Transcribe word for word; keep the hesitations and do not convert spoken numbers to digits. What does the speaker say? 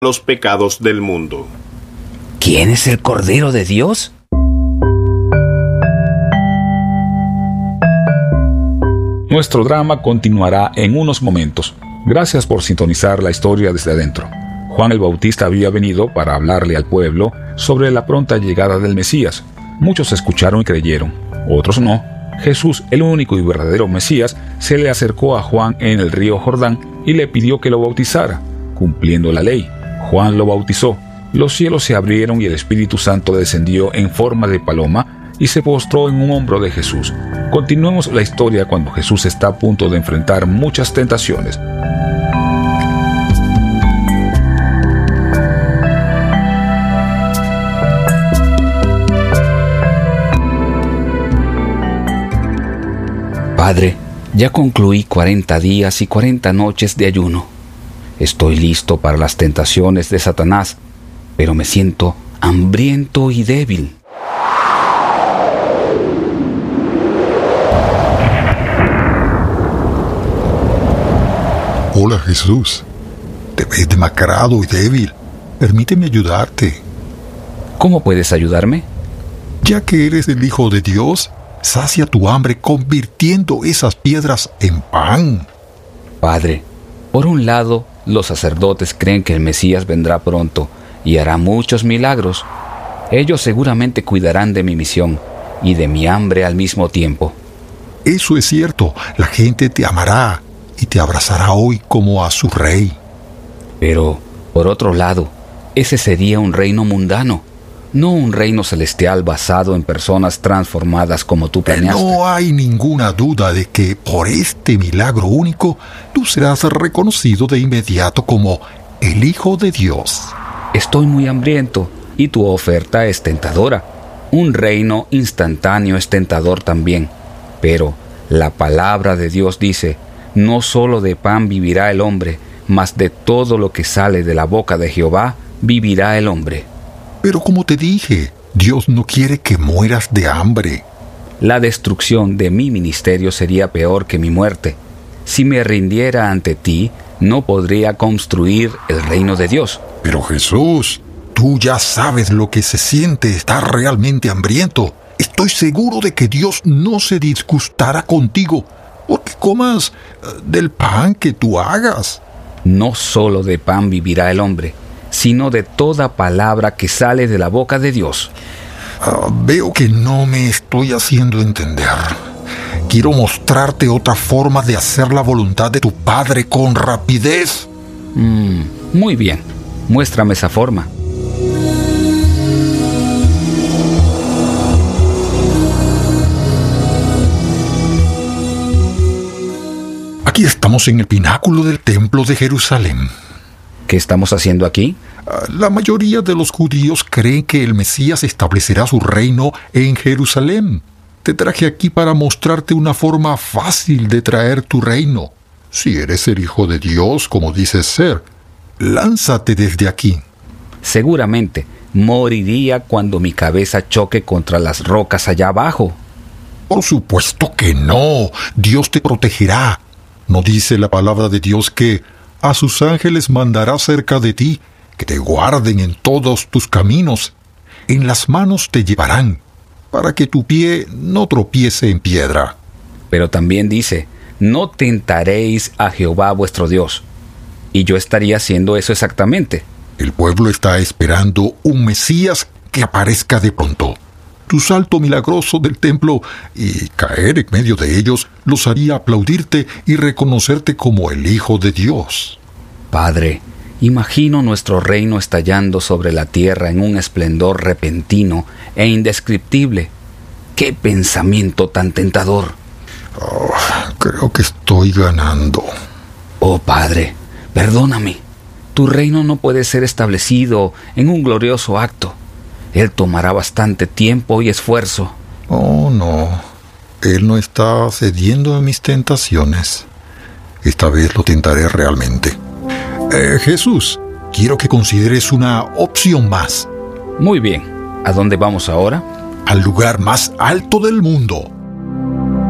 los pecados del mundo. ¿Quién es el Cordero de Dios? Nuestro drama continuará en unos momentos. Gracias por sintonizar la historia desde adentro. Juan el Bautista había venido para hablarle al pueblo sobre la pronta llegada del Mesías. Muchos escucharon y creyeron, otros no. Jesús, el único y verdadero Mesías, se le acercó a Juan en el río Jordán y le pidió que lo bautizara, cumpliendo la ley. Juan lo bautizó. Los cielos se abrieron y el Espíritu Santo descendió en forma de paloma y se postró en un hombro de Jesús. Continuemos la historia cuando Jesús está a punto de enfrentar muchas tentaciones. Padre, ya concluí cuarenta días y cuarenta noches de ayuno. Estoy listo para las tentaciones de Satanás, pero me siento hambriento y débil. Hola Jesús, te ves demacrado y débil. Permíteme ayudarte. ¿Cómo puedes ayudarme? Ya que eres el Hijo de Dios, sacia tu hambre convirtiendo esas piedras en pan. Padre, por un lado, los sacerdotes creen que el Mesías vendrá pronto y hará muchos milagros. Ellos seguramente cuidarán de mi misión y de mi hambre al mismo tiempo. Eso es cierto, la gente te amará y te abrazará hoy como a su rey. Pero, por otro lado, ese sería un reino mundano, no un reino celestial basado en personas transformadas como tú planeaste. No hay ninguna duda de que por este milagro único, tú serás reconocido de inmediato como el Hijo de Dios. Estoy muy hambriento y tu oferta es tentadora. Un reino instantáneo es tentador también. Pero la palabra de Dios dice, no solo de pan vivirá el hombre, mas de todo lo que sale de la boca de Jehová vivirá el hombre. Pero como te dije, Dios no quiere que mueras de hambre. La destrucción de mi ministerio sería peor que mi muerte. Si me rindiera ante ti, no podría construir el reino de Dios. Pero Jesús, tú ya sabes lo que se siente estar realmente hambriento. Estoy seguro de que Dios no se disgustará contigo porque comas del pan que tú hagas. No solo de pan vivirá el hombre, sino de toda palabra que sale de la boca de Dios. Uh, veo que no me estoy haciendo entender. Quiero mostrarte otra forma de hacer la voluntad de tu Padre con rapidez. Mm, muy bien, muéstrame esa forma. Aquí estamos en el pináculo del templo de Jerusalén. ¿Qué estamos haciendo aquí? La mayoría de los judíos creen que el Mesías establecerá su reino en Jerusalén. Te traje aquí para mostrarte una forma fácil de traer tu reino. Si eres el Hijo de Dios, como dices ser, lánzate desde aquí. Seguramente moriría cuando mi cabeza choque contra las rocas allá abajo. Por supuesto que no. Dios te protegerá. ¿No dice la palabra de Dios que a sus ángeles mandará cerca de ti, que te guarden en todos tus caminos? En las manos te llevarán, para que tu pie no tropiece en piedra. Pero también dice, no tentaréis a Jehová vuestro Dios. Y yo estaría haciendo eso exactamente. El pueblo está esperando un Mesías que aparezca de pronto. Tu salto milagroso del templo y caer en medio de ellos los haría aplaudirte y reconocerte como el Hijo de Dios. Padre, imagino nuestro reino estallando sobre la tierra en un esplendor repentino e indescriptible. ¡Qué pensamiento tan tentador! Oh, creo que estoy ganando. Oh, Padre, perdóname. Tu reino no puede ser establecido en un glorioso acto. Él tomará bastante tiempo y esfuerzo. Oh, no. Él no está cediendo a mis tentaciones. Esta vez lo tentaré realmente. Eh, Jesús, quiero que consideres una opción más. Muy bien. ¿A dónde vamos ahora? Al lugar más alto del mundo.